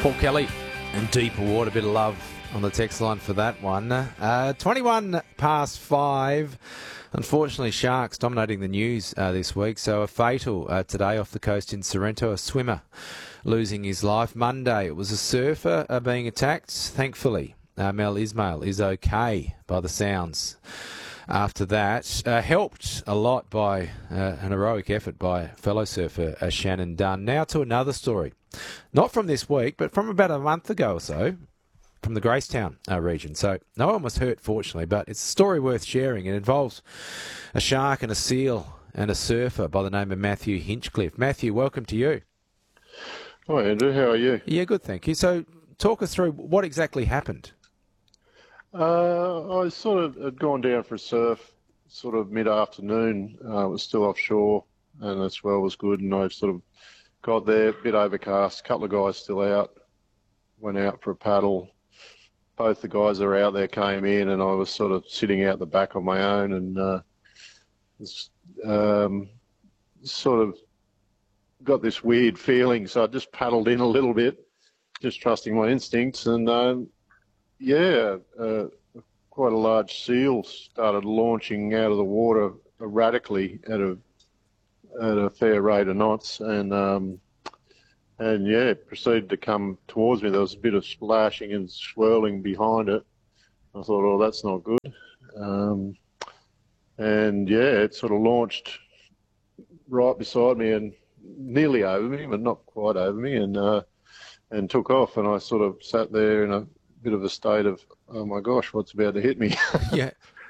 Paul Kelly and Deeper Water, a bit of love on the text line for that one. 21 past 5. Unfortunately, sharks dominating the news this week. So a fatal today off the coast in Sorrento, a swimmer losing his life. Monday, it was a surfer being attacked. Thankfully, Mel Ismail is okay by the sounds. After that, helped a lot by an heroic effort by fellow surfer Shannon Dunn. Now to another story. Not from this week, but from about a month ago or so, from the Gracetown region. So no one was hurt, fortunately, but it's a story worth sharing. It involves a shark and a seal and a surfer by the name of Matthew Hinchcliffe. Matthew, welcome to you. Hi, Andrew. How are you? Yeah, good, thank you. So talk us through what exactly happened. I sort of had gone down for a surf sort of mid-afternoon. It was still offshore and the swell was good, and I sort of got there, a bit overcast, a couple of guys still out, went out for a paddle. Both the guys that were out there came in, and I was sort of sitting out the back on my own, and sort of got this weird feeling. So I just paddled in a little bit, just trusting my instincts, and quite a large seal started launching out of the water erratically at a fair rate of knots, and it proceeded to come towards me. There was a bit of splashing and swirling behind it. I thought, oh, that's not good. It sort of launched right beside me and nearly over me, but not quite over me, and took off. And I sort of sat there in a bit of a state of, oh my gosh, what's about to hit me? Yeah.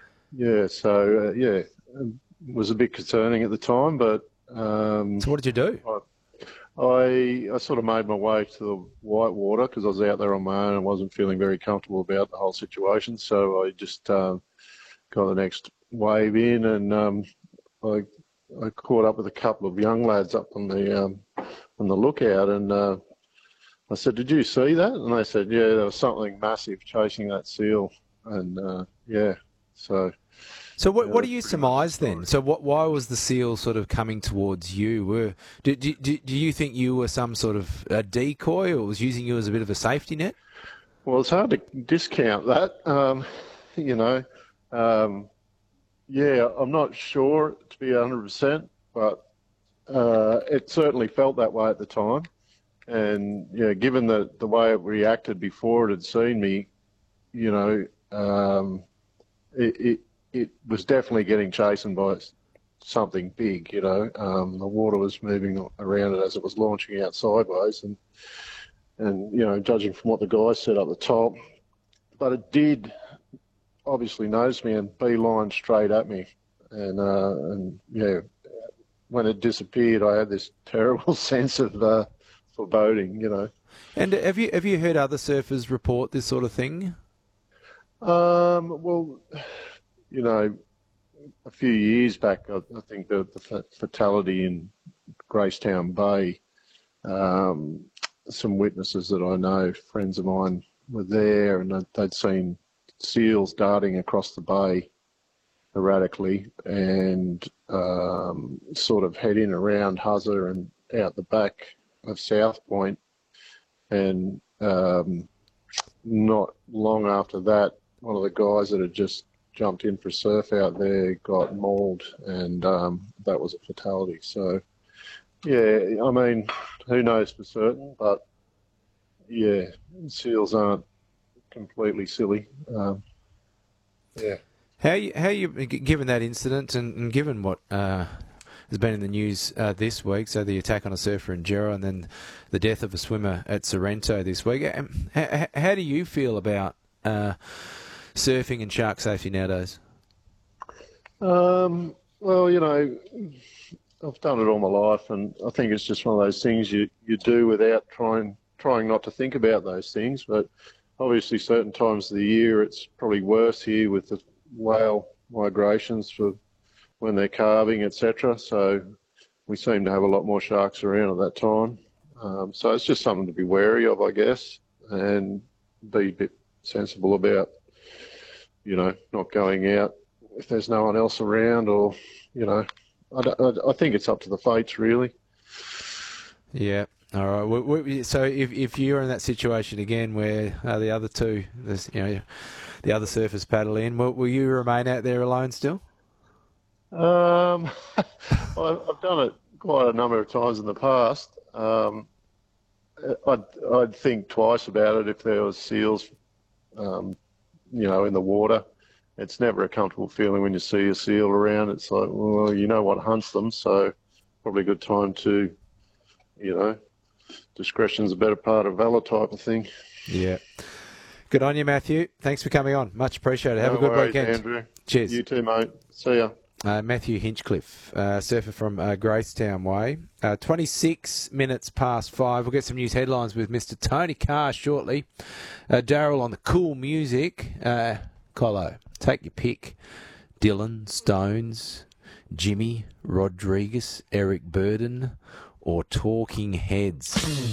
It was a bit concerning at the time, but... So what did you do? I sort of made my way to the white water because I was out there on my own and wasn't feeling very comfortable about the whole situation. So I just got the next wave in, and I caught up with a couple of young lads up on the lookout, and I said, "Did you see that?" And they said, "Yeah, there was something massive chasing that seal." And So what do you surmise then? So why was the seal sort of coming towards you? Do you think you were some sort of a decoy, or was using you as a bit of a safety net? Well, it's hard to discount that. I'm not sure to be 100%, but it certainly felt that way at the time. And given the way it reacted before it had seen me, it was definitely getting chastened by something big. The water was moving around it as it was launching out sideways, and judging from what the guys said up the top, but it did obviously notice me and beeline straight at me, and when it disappeared, I had this terrible sense of foreboding. And have you heard other surfers report this sort of thing? Well, a few years back, I think the fatality in Gracetown Bay, some witnesses that I know, friends of mine, were there, and they'd seen seals darting across the bay erratically and sort of heading around Huzza and out the back of South Point. And not long after that, one of the guys that had just jumped in for surf out there got mauled, and that was a fatality. So, I mean, who knows for certain, but seals aren't completely silly. How you given that incident and given what has been in the news this week, so the attack on a surfer in Gera and then the death of a swimmer at Sorrento this week, how do you feel about surfing and shark safety nowadays? Well, I've done it all my life, and I think it's just one of those things you do without trying not to think about those things. But obviously, certain times of the year, it's probably worse here with the whale migrations for when they're calving, etc. So we seem to have a lot more sharks around at that time. So it's just something to be wary of, I guess, and be a bit sensible about, not going out if there's no one else around, or, I think it's up to the fates, really. Yeah. All right. So if you're in that situation again, where the other two, the other surfers paddle in, will you remain out there alone still? I've done it quite a number of times in the past. I'd think twice about it if there was seals, in the water. It's never a comfortable feeling when you see a seal around. It's like, well, you know what hunts them, so probably a good time to, discretion's a better part of valor type of thing. Yeah. Good on you, Matthew. Thanks for coming on. Much appreciated. Have a good weekend. Andrew. Cheers. You too, mate. See ya. Matthew Hinchcliffe, surfer from Gracetown Way. 26 minutes past 5. We'll get some news headlines with Mr. Tony Carr shortly. Daryl on the cool music. Colo, take your pick. Dylan, Stones, Jimmy, Rodriguez, Eric Burden, or Talking Heads.